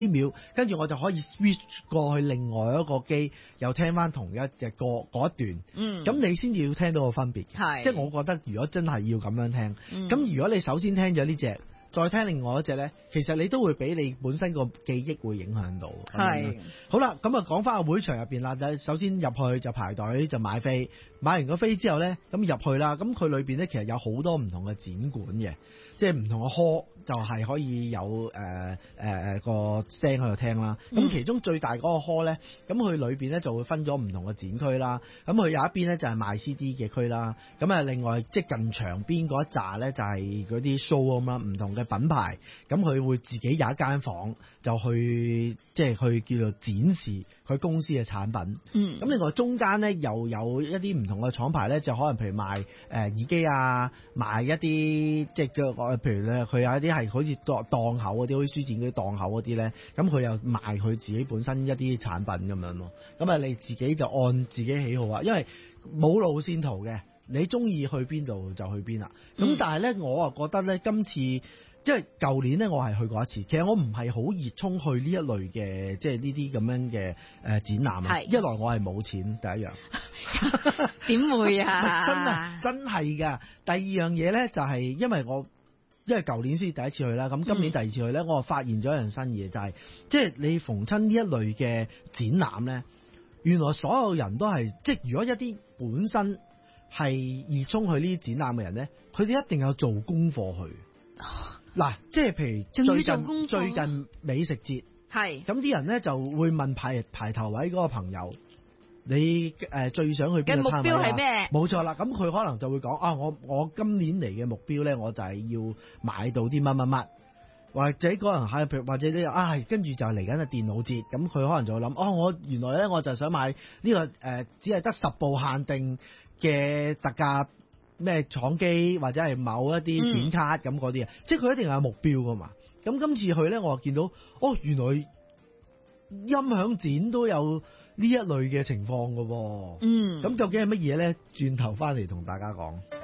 秒，跟住我就可以 switch 過去另外一個機，又聽翻同一隻歌嗰一段。咁你先至要聽到個分別嘅。即係我覺得，如果真係要咁樣聽，咁如果你首先聽咗呢隻，再聽另外一隻呢，其實你都會俾你本身個記憶會影響到。係。好啦，咁啊講翻個會場入邊啦，首先入去就排隊就買飛，買完個飛之後呢，咁入去啦，咁佢裏邊呢，其實有好多唔同嘅展館嘅，即係唔同嘅 hall 就係可以有個聲喺度聽啦。咁其中最大嗰個 hall 呢，咁佢裏邊呢就會分咗唔同嘅展區啦。咁佢有一邊呢就係賣 CD 嘅區啦。咁啊另外即係近牆邊嗰一紮呢，就係嗰啲 show 咁啦，唔同嘅品牌。咁佢會自己有一間房就去即係去叫做展示佢公司嘅產品。咁另外中間呢，又有一啲唔同嘅廠牌呢，就可能譬如賣耳機啊，賣一啲即係譬如咧佢有一啲係好似檔口嗰啲，好似書展嗰啲檔口嗰啲咧，咁佢又賣佢自己本身一啲產品咁樣咯。咁啊你自己就按自己喜好啊，因為冇路線圖嘅，你中意去邊度就去邊啦。咁但係咧我啊覺得咧今次因為舊年咧我係去過一次，其實我唔係好熱衷去呢一類嘅即係呢啲咁樣嘅展覽啊。一來我係冇錢，第一樣點會啊？ 真係㗎。第二樣嘢咧就係因為舊年先第一次去啦，咁今年第二次去咧，我就發現咗一樣新嘢，就係即係你逢親呢一類嘅展覽咧，原來所有人都係即係如果一啲本身係熱衷去呢啲展覽嘅人咧，佢哋一定有做功課去。嗱，即係譬如最近美食節，係咁啲人咧就會問排頭位嗰個朋友，你最想去邊個攤位啊？目標係咩？冇錯啦，咁佢可能就會講啊，我今年嚟嘅目標咧，我就係要買到啲乜乜乜，或者可能係譬如或者你跟住就嚟緊嘅電腦節，咁佢可能就會諗我原來咧我就想買呢個只係得10部限定嘅特價咩廠機或者係某一啲片卡咁嗰啲啊，即係佢一定係有目標噶嘛。咁今次去咧，我就見到原來音響展都有呢一類嘅情況噶喎。咁究竟係乜嘢咧？轉頭翻嚟同大家講。